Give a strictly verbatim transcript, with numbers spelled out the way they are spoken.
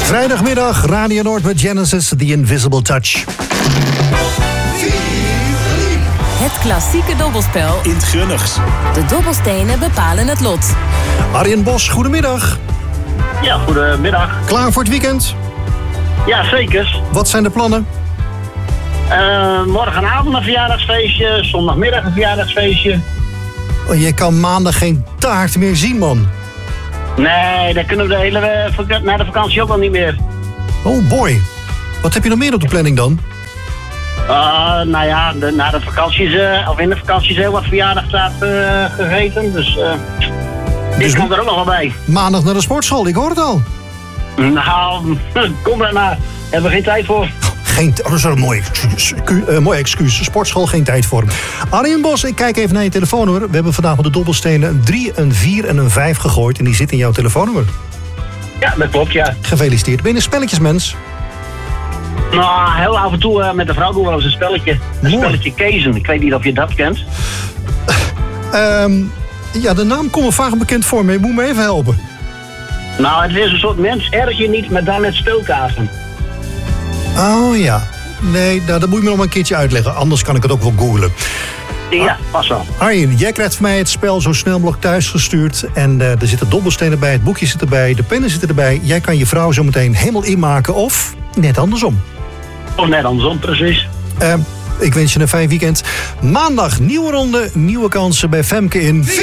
Vrijdagmiddag, Radio Noord met Genesis, The Invisible Touch. Het klassieke dobbelspel in het Gunnigs. De dobbelstenen bepalen het lot. Arjen Bos, goedemiddag. Ja, goedemiddag. Klaar voor het weekend? Ja, zeker. Wat zijn de plannen? Uh, morgenavond een verjaardagsfeestje, zondagmiddag een verjaardagsfeestje. Oh, je kan maandag geen taart meer zien, man. Nee, dat kunnen we de hele uh, na de vakantie ook al niet meer. Oh boy. Wat heb je nog meer op de planning dan? Uh, nou ja, de, na de vakantie is, uh, of in de vakantie is heel wat verjaardagstaart uh, gegeten. Dus, uh, dus ik kom er ook nog wel bij. Maandag naar de sportschool, ik hoor het al. Nou, kom er maar. Hebben we geen tijd voor. Geen, oh, dat is een mooi excuus. Uh, mooi excuus. Sportschool, geen tijd voor. Arjen Bos, ik kijk even naar je telefoonnummer. We hebben vandaag op de dobbelstenen een drie, een vier en een vijf gegooid. En die zit in jouw telefoonnummer. Ja, dat klopt, ja. Gefeliciteerd. Ben je een spelletjesmens? Nou, heel af en toe uh, met de vrouw doen we wel eens een spelletje. Een Mooi. spelletje Kezen. Ik weet niet of je dat kent. Uh, um, ja, de naam komt me vaak bekend voor, maar je moet me even helpen. Nou, het is een soort mens, erg je niet, maar dan met speelkaarten. Oh ja. Nee, nou, dat moet je me nog maar een keertje uitleggen. Anders kan ik het ook wel googlen. Ja, pas wel. Arjen, jij krijgt van mij het spel zo snel mogelijk thuis gestuurd. En uh, er zitten dobbelstenen bij, het boekje zit erbij, de pennen zitten erbij. Jij kan je vrouw zo meteen helemaal inmaken of net andersom. Of net andersom, precies. Uh, ik wens je een fijn weekend. Maandag, nieuwe ronde, nieuwe kansen bij Femke in...